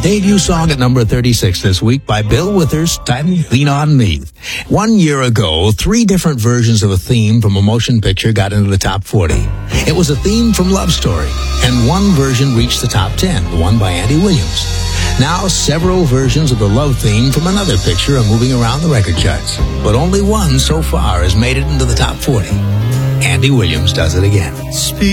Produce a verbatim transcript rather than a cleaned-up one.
debut song at number thirty-six this week by Bill Withers, titled Lean On Me. One year ago, three different versions of a theme from a motion picture got into the top forty. It was a theme from Love Story, and one version reached the top ten, the one by Andy Williams. Now, several versions of the love theme from another picture are moving around the record charts, but only one so far has made it into the top forty. Andy Williams does it again. Speak